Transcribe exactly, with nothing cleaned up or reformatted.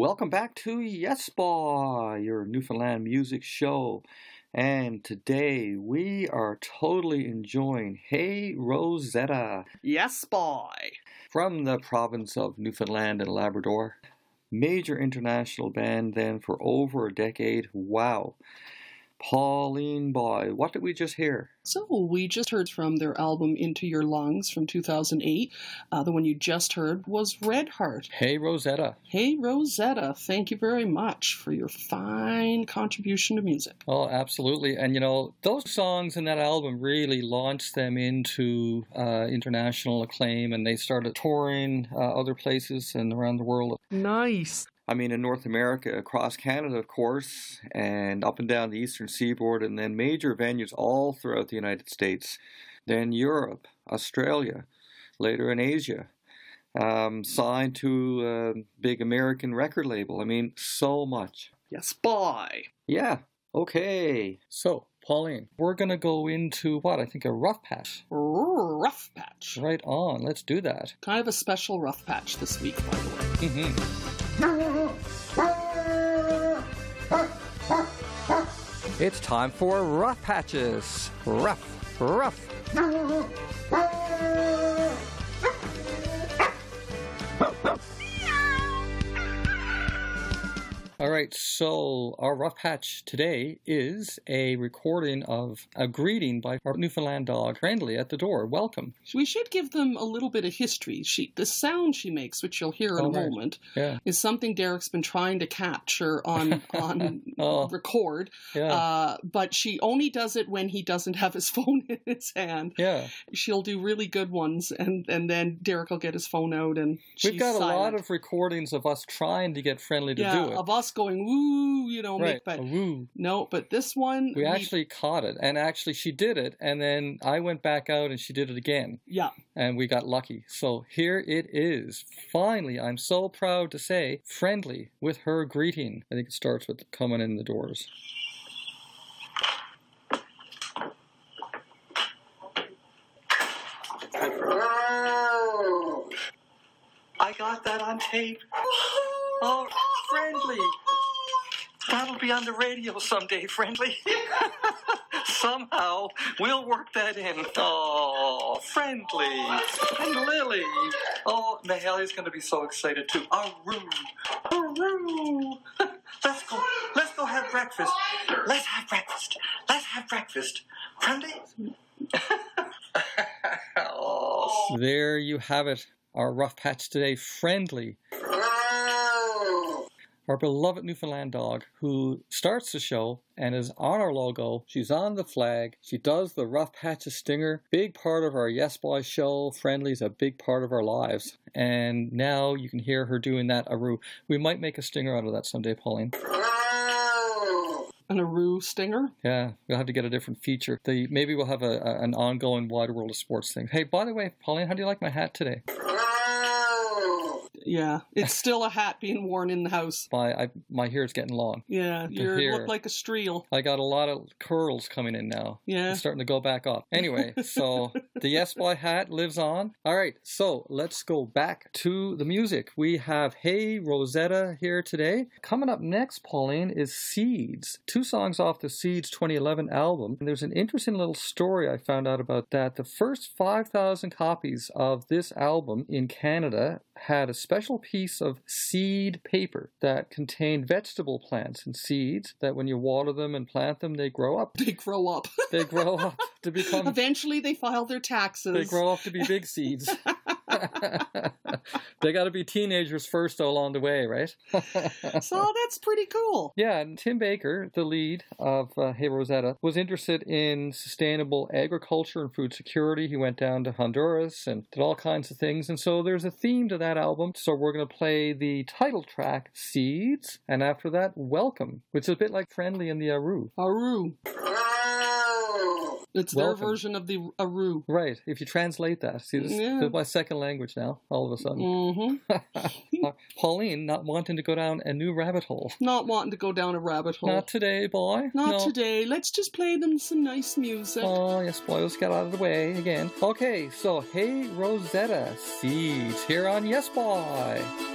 Welcome back to Yes Boy, your Newfoundland music show. And today we are totally enjoying Hey Rosetta. Yes, boy. From the province of Newfoundland and Labrador. Major international band then for over a decade. Wow. Pauline Boy, what did we just hear? So we just heard from their album Into Your Lungs from two thousand eight. Uh, the one you just heard was Red Heart. Hey Rosetta. Hey Rosetta, thank you very much for your fine contribution to music. Oh, absolutely. And you know, those songs in that album really launched them into uh, international acclaim, and they started touring uh, other places and around the world. Nice. I mean, in North America, across Canada, of course, and up and down the eastern seaboard, and then major venues all throughout the United States, then Europe, Australia, later in Asia, um, signed to a big American record label. I mean, so much. Yes, boy. Yeah, okay. So, Pauline, we're going to go into what? I think a rough patch. Rough patch. Right on. Let's do that. Kind of a special rough patch this week, by the way. Mm-hmm. It's time for Rough Patches. Rough, rough. All right, so our rough patch today is a recording of a greeting by our Newfoundland dog, Friendly, at the door. Welcome. We should give them a little bit of history. She, the sound she makes, which you'll hear in oh, a right. moment, yeah. is something Derek's been trying to capture on on oh, record. Yeah. Uh, but she only does it when he doesn't have his phone in his hand. Yeah. She'll do really good ones, and, and then Derek will get his phone out, and she's We've got silent. a lot of recordings of us trying to get Friendly to yeah, do it. of us going, woo, you know, right. make, but a woo. No, but this one... We, we actually caught it, and actually she did it, and then I went back out and she did it again. Yeah. And we got lucky. So here it is. Finally, I'm so proud to say, Friendly with her greeting. I think it starts with coming in the doors. I got that on tape. Oh, Friendly. That'll be on the radio someday, Friendly. Somehow, we'll work that in. Oh, Friendly. And Lily. Oh, Mahalia's going to be so excited, too. Aroo. Aroo. Let's go. Let's go have breakfast. Let's have breakfast. Let's have breakfast. Friendly? Oh. There you have it. Our rough patch today, Friendly. Our beloved Newfoundland dog who starts the show and is on our logo. She's on the flag. She does the rough patches stinger. Big part of our Yes Boy show. Friendly's a big part of our lives. And now you can hear her doing that aroo. We might make a stinger out of that someday, Pauline. An aroo stinger? Yeah, we'll have to get a different feature. The, maybe we'll have a, a, an ongoing Wide World of Sports thing. Hey, by the way, Pauline, how do you like my hat today? Yeah, it's still a hat being worn in the house. My I, my hair's getting long. Yeah, you look like a streel. I got a lot of curls coming in now. Yeah. It's starting to go back up. Anyway, so the Yes Boy hat lives on. All right, so let's go back to the music. We have Hey Rosetta here today. Coming up next, Pauline, is Seeds. Two songs off the Seeds twenty eleven album. And there's an interesting little story I found out about that. The first five thousand copies of this album in Canada had a special piece of seed paper that contained vegetable plants and seeds that when you water them and plant them, they grow up. They grow up. They grow up to become... Eventually they file their taxes. They grow up to be big seeds. They got to be teenagers first, though, along the way, right? So that's pretty cool. Yeah, and Tim Baker, the lead of uh, Hey Rosetta, was interested in sustainable agriculture and food security. He went down to Honduras and did all kinds of things. And so there's a theme to that album. So we're going to play the title track, Seeds, and after that, Welcome, which is a bit like Friendly in the Aroo. Aroo. It's their Welcome. version of the aroo. Right, if you translate that. See, this Yeah. is my second language now, all of a sudden. Mm-hmm. Pauline not wanting to go down a new rabbit hole. Not wanting to go down a rabbit hole. Not today, boy. Not no. today. Let's just play them some nice music. Oh, yes, boy, let's get out of the way again. Okay, so Hey Rosetta, Seeds, here on Yes Boy.